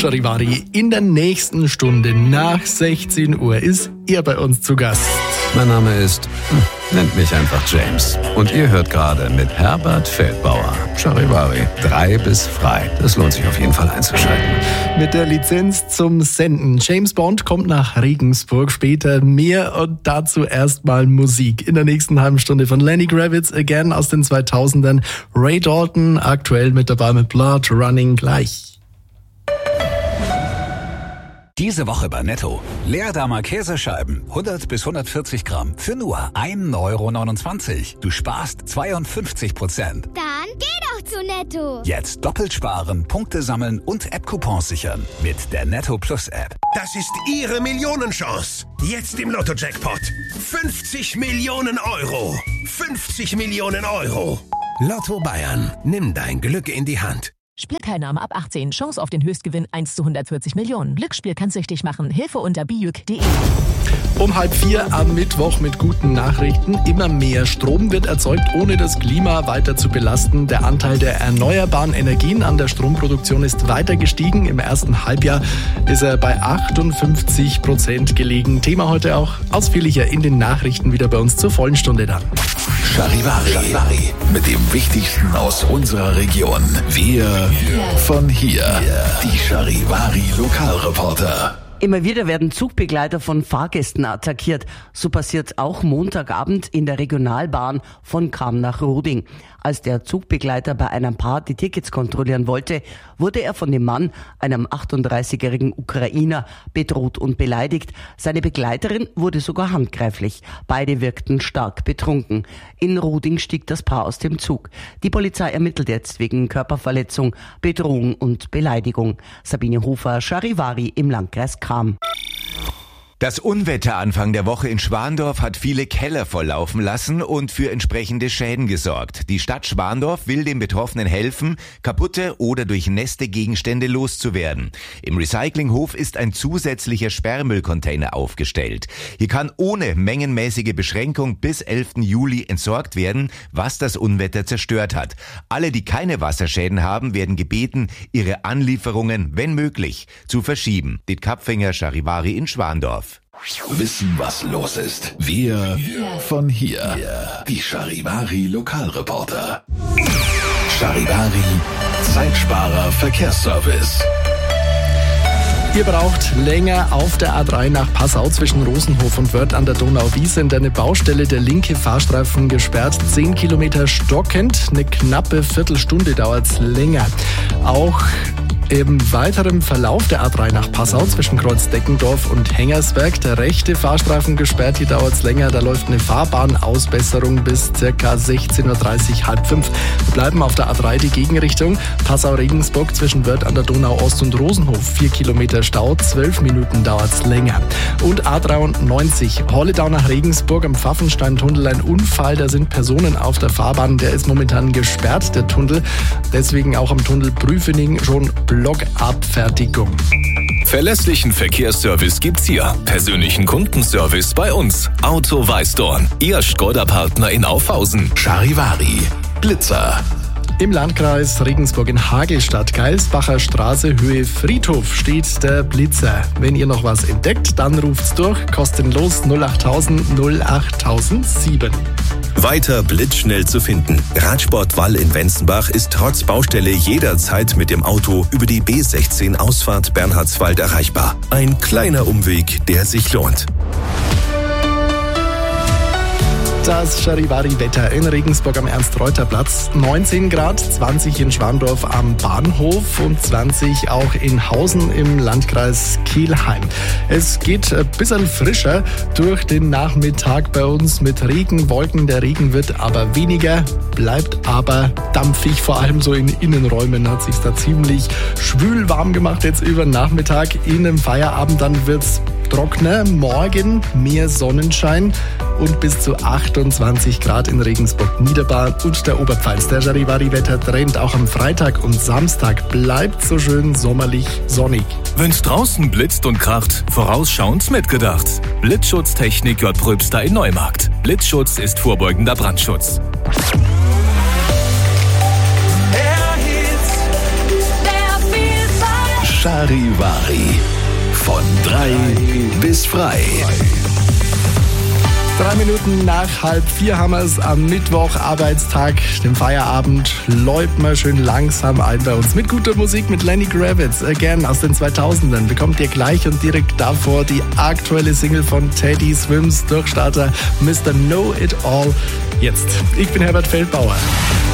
Charivari, in der nächsten Stunde nach 16 Uhr ist er bei uns zu Gast. Mein Name ist, nennt mich einfach James. Und ihr hört gerade mit Herbert Feldbauer Charivari. 3 bis frei. Das lohnt sich auf jeden Fall einzuschalten. Mit der Lizenz zum Senden. James Bond kommt nach Regensburg. Später mehr und dazu erstmal Musik. In der nächsten halben Stunde von Lenny Kravitz Again aus den 2000ern. Ray Dalton aktuell mit dabei mit Blood Running gleich. Diese Woche bei Netto. Leerdamer Käsescheiben, 100 bis 140 Gramm, für nur 1,29 €. Du sparst 52%. Dann geh doch zu Netto. Jetzt doppelt sparen, Punkte sammeln und App-Coupons sichern. Mit der Netto Plus App. Das ist Ihre Millionenchance. Jetzt im Lotto-Jackpot. 50 Millionen Euro. 50 Millionen Euro. Lotto Bayern. Nimm dein Glück in die Hand. Spielteilnahme ab 18. Chance auf den Höchstgewinn 1 zu 140 Millionen. Glücksspiel kann süchtig machen. Hilfe unter biuk.de. Um 3:30 am Mittwoch mit guten Nachrichten. Immer mehr Strom wird erzeugt, ohne das Klima weiter zu belasten. Der Anteil der erneuerbaren Energien an der Stromproduktion ist weiter gestiegen. Im ersten Halbjahr ist er bei 58% gelegen. Thema heute auch ausführlicher in den Nachrichten wieder bei uns zur vollen Stunde dann. Charivari. Mit dem Wichtigsten aus unserer Region. Wir von hier. Die Charivari Lokalreporter. Immer wieder werden Zugbegleiter von Fahrgästen attackiert. So passiert auch Montagabend in der Regionalbahn von Cham nach Roding. Als der Zugbegleiter bei einem Paar die Tickets kontrollieren wollte, wurde er von dem Mann, einem 38-jährigen Ukrainer, bedroht und beleidigt. Seine Begleiterin wurde sogar handgreiflich. Beide wirkten stark betrunken. In Roding stieg das Paar aus dem Zug. Die Polizei ermittelt jetzt wegen Körperverletzung, Bedrohung und Beleidigung. Sabine Hofer, Charivari im Landkreis Cham. Das Unwetter Anfang der Woche in Schwandorf hat viele Keller volllaufen lassen und für entsprechende Schäden gesorgt. Die Stadt Schwandorf will den Betroffenen helfen, kaputte oder durchnässte Gegenstände loszuwerden. Im Recyclinghof ist ein zusätzlicher Sperrmüllcontainer aufgestellt. Hier kann ohne mengenmäßige Beschränkung bis 11. Juli entsorgt werden, was das Unwetter zerstört hat. Alle, die keine Wasserschäden haben, werden gebeten, ihre Anlieferungen, wenn möglich, zu verschieben. Dit Kapfinger, Charivari in Schwandorf. Wissen, was los ist. Wir von hier. Die Charivari Lokalreporter. Charivari Zeitsparer Verkehrsservice. Ihr braucht länger auf der A3 nach Passau zwischen Rosenhof und Wörth an der Donau-Wiese in eine Baustelle. Der linke Fahrstreifen gesperrt, 10 Kilometer stockend. Eine knappe Viertelstunde dauert's länger. Auch im weiteren Verlauf der A3 nach Passau zwischen Kreuz-Deckendorf und Hengersberg der rechte Fahrstreifen gesperrt. Hier dauert es länger. Da läuft eine Fahrbahnausbesserung bis ca. 16:30 Uhr, halb 5. Wir bleiben auf der A3 die Gegenrichtung. Passau-Regensburg zwischen Wörth an der Donau-Ost und Rosenhof. 4 Kilometer Stau, 12 Minuten dauert es länger. Und A93 Holledau nach Regensburg am Pfaffenstein-Tunnel. Ein Unfall, da sind Personen auf der Fahrbahn. Der ist momentan gesperrt, der Tunnel. Deswegen auch am Tunnel Prüfening schon Blockabfertigung. Verlässlichen Verkehrsservice gibt's hier. Persönlichen Kundenservice bei uns. Auto Weißdorn. Ihr Skoda-Partner in Aufhausen. Charivari Blitzer. Im Landkreis Regensburg in Hagelstadt, Geilsbacher Straße, Höhe Friedhof steht der Blitzer. Wenn ihr noch was entdeckt, dann ruft's durch. Kostenlos 08000 08007. Weiter blitzschnell zu finden. Radsport Wall in Wenzenbach ist trotz Baustelle jederzeit mit dem Auto über die B16 Ausfahrt Bernhardswald erreichbar. Ein kleiner Umweg, der sich lohnt. Das Charivari-Wetter in Regensburg am Ernst-Reuter-Platz. 19 Grad, 20 in Schwandorf am Bahnhof und 20 auch in Hausen im Landkreis Kelheim. Es geht ein bisschen frischer durch den Nachmittag bei uns mit Regenwolken. Der Regen wird aber weniger, bleibt aber dampfig. Vor allem so in Innenräumen hat sich da ziemlich schwül warm gemacht jetzt über den Nachmittag. In einem Feierabend dann wird's trockener. Morgen mehr Sonnenschein und bis zu 28 Grad in Regensburg, Niederbayern und der Oberpfalz. Der Charivari-Wetter-Trend auch am Freitag und Samstag bleibt so schön sommerlich sonnig. Wenn's draußen blitzt und kracht, vorausschauend mitgedacht. Blitzschutztechnik J. Pröbster in Neumarkt. Blitzschutz ist vorbeugender Brandschutz. Charivari. Von 3 bis frei. 3 Minuten nach 3:30 haben wir es am Mittwoch, Arbeitstag, dem Feierabend. Läuft mal schön langsam ein bei uns. Mit guter Musik, mit Lenny Kravitz, Again aus den 2000ern. Bekommt ihr gleich und direkt davor die aktuelle Single von Teddy Swims, Durchstarter Mr. Know It All. Jetzt, ich bin Herbert Feldbauer.